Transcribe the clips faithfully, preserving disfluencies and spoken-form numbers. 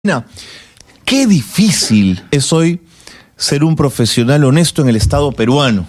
Qué difícil es hoy ser un profesional honesto en el Estado peruano.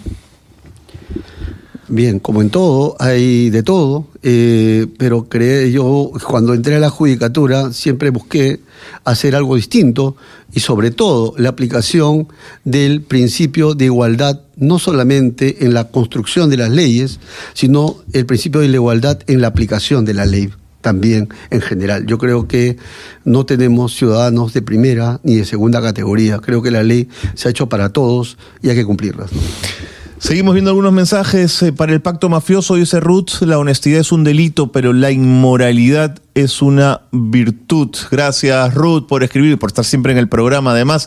Bien, como en todo, hay de todo, eh, pero creé, yo cuando entré a la judicatura siempre busqué hacer algo distinto y sobre todo la aplicación del principio de igualdad, no solamente en la construcción de las leyes, sino el principio de la igualdad en la aplicación de la ley. También en general. Yo creo que no tenemos ciudadanos de primera ni de segunda categoría. Creo que la ley se ha hecho para todos y hay que cumplirlas, ¿no? Seguimos viendo algunos mensajes. Para el pacto mafioso, dice Ruth, la honestidad es un delito, pero la inmoralidad es una virtud. Gracias, Ruth, por escribir y por estar siempre en el programa. Además,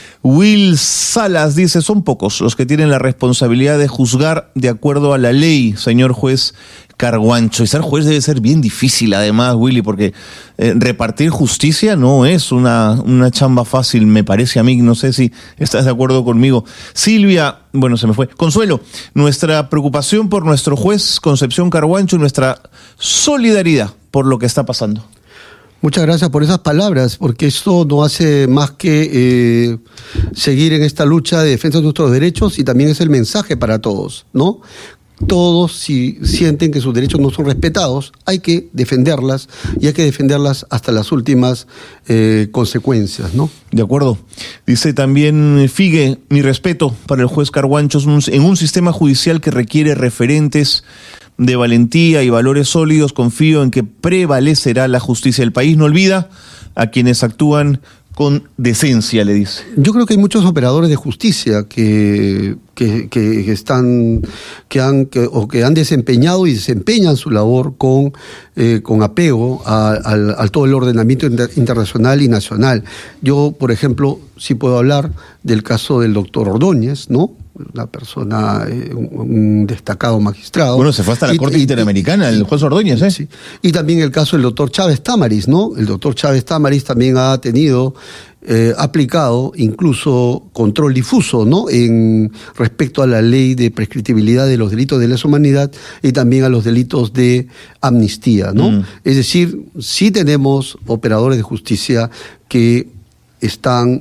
Will Salas dice, son pocos los que tienen la responsabilidad de juzgar de acuerdo a la ley, señor juez Carguancho. Y ser juez debe ser bien difícil, además, Willy, porque eh, repartir justicia no es una, una chamba fácil, me parece a mí. No sé si estás de acuerdo conmigo. Silvia, bueno, se me fue. Consuelo, nuestra preocupación por nuestro juez Concepción Carguancho y nuestra solidaridad por lo que está pasando. Muchas gracias por esas palabras, porque esto no hace más que eh, seguir en esta lucha de defensa de nuestros derechos y también es el mensaje para todos, ¿no? Todos, si sienten que sus derechos no son respetados, hay que defenderlas y hay que defenderlas hasta las últimas eh, consecuencias, ¿no? De acuerdo. Dice también Figue, mi respeto para el juez Carguancho en un sistema judicial que requiere referentes de valentía y valores sólidos, confío en que prevalecerá la justicia. El país no olvida a quienes actúan con decencia, le dice. Yo creo que hay muchos operadores de justicia que, que, que están, que han, que, o que han desempeñado y desempeñan su labor con, eh, con apego a, a, a todo el ordenamiento inter, internacional y nacional. Yo, por ejemplo, sí puedo hablar del caso del doctor Ordóñez, ¿no? Una persona, eh, un, un destacado magistrado. Bueno, se fue hasta la y, Corte y, Interamericana, el juez Ordóñez, ¿eh? Sí. Y también el caso del doctor Chávez Tamariz, ¿no? El doctor Chávez Tamariz también ha tenido, eh, aplicado incluso control difuso, ¿no? En respecto a la ley de prescriptibilidad de los delitos de lesa humanidad y también a los delitos de amnistía, ¿no? Mm. Es decir, sí tenemos operadores de justicia que están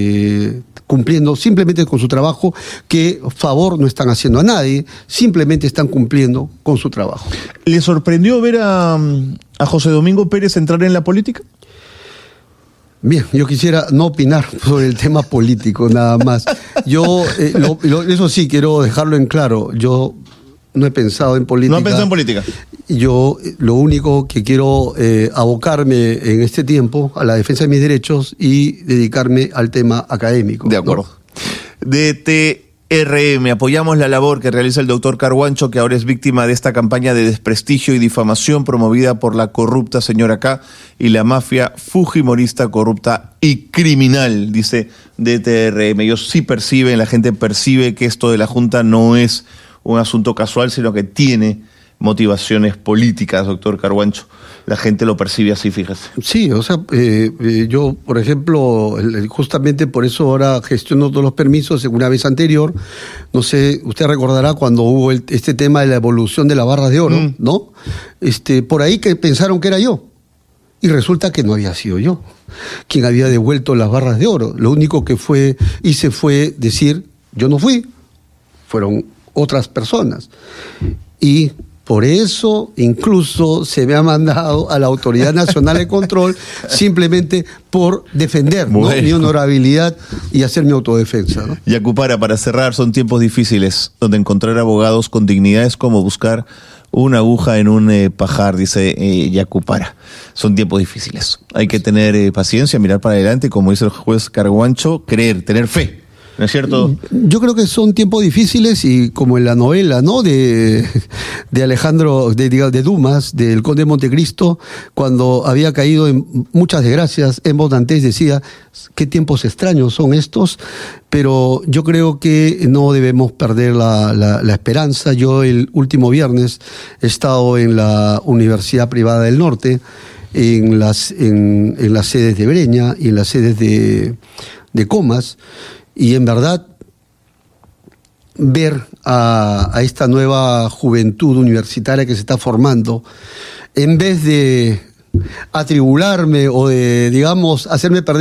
eh, cumpliendo simplemente con su trabajo, que favor no están haciendo a nadie, simplemente están cumpliendo con su trabajo. ¿Le sorprendió ver a, a José Domingo Pérez entrar en la política? Bien, yo quisiera no opinar sobre el tema político, nada más. Yo, eh, lo, lo, eso sí, quiero dejarlo en claro, yo no he pensado en política. ¿No ha pensado en política? Yo lo único que quiero eh, abocarme en este tiempo a la defensa de mis derechos y dedicarme al tema académico. De acuerdo. ¿No? D T R M, apoyamos la labor que realiza el doctor Carguancho, que ahora es víctima de esta campaña de desprestigio y difamación promovida por la corrupta señora K y la mafia fujimorista corrupta y criminal, dice D T R M. Ellos sí perciben, la gente percibe que esto de la Junta no es un asunto casual, sino que tiene motivaciones políticas, doctor Carguancho. La gente lo percibe así, fíjese. Sí, o sea, eh, eh, yo, por ejemplo, justamente por eso ahora gestiono todos los permisos en una vez anterior. No sé, usted recordará cuando hubo el, este tema de la evolución de las barras de oro, mm. ¿no? Este, por ahí que pensaron que era yo. Y resulta que no había sido yo quien había devuelto las barras de oro. Lo único que fue hice fue decir, yo no fui, fueron otras personas. Y por eso incluso se me ha mandado a la Autoridad Nacional de Control simplemente por defender, bueno, ¿no? mi honorabilidad y hacer mi autodefensa, ¿no? Yacupara, para cerrar, son tiempos difíciles donde encontrar abogados con dignidad es como buscar una aguja en un eh, pajar, dice eh, Yacupara. Son tiempos difíciles. Hay que tener eh, paciencia, mirar para adelante, como dice el juez Carguancho, creer, tener fe. ¿No es cierto? Yo creo que son tiempos difíciles y como en la novela, ¿no? De, de Alejandro, de, de Dumas, del Conde de Montecristo, cuando había caído en muchas desgracias, Emos Dantes decía, qué tiempos extraños son estos, pero yo creo que no debemos perder la, la, la esperanza. Yo el último viernes he estado en la Universidad Privada del Norte, en las, en, en las sedes de Breña y en las sedes de, de Comas, y en verdad ver a, a esta nueva juventud universitaria que se está formando, en vez de atribularme o de, digamos, hacerme perder